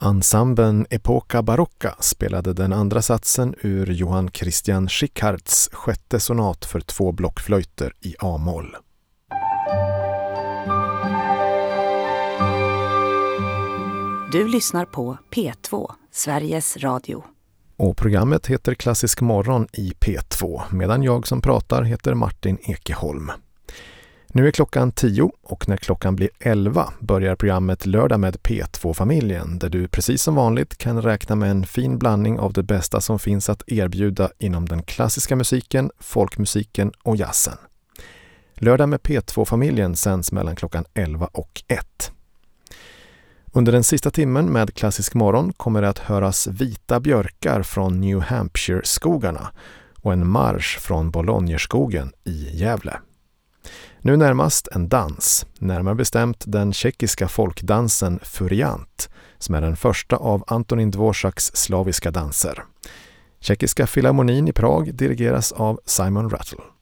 Ensemblen Epoca Barocca spelade den andra satsen ur Johann Christian Schickhards sjätte sonat för 2 blockflöjter i A-moll. Du lyssnar på P2, Sveriges Radio. Och programmet heter Klassisk morgon i P2, medan jag som pratar heter Martin Ekeholm. Nu är klockan 10 och när klockan blir 11 börjar programmet Lördag med P2-familjen, där du precis som vanligt kan räkna med en fin blandning av det bästa som finns att erbjuda inom den klassiska musiken, folkmusiken och jazzen. Lördag med P2-familjen sänds mellan klockan 11 och 1. Under den sista timmen med Klassisk morgon kommer det att höras vita björkar från New Hampshire-skogarna och en marsch från Bologneskogen i Gävle. Nu närmast en dans, närmare bestämt den tjeckiska folkdansen Furiant, som är den första av Antonín Dvořáks slaviska danser. Tjeckiska filharmonin i Prag dirigeras av Simon Rattle.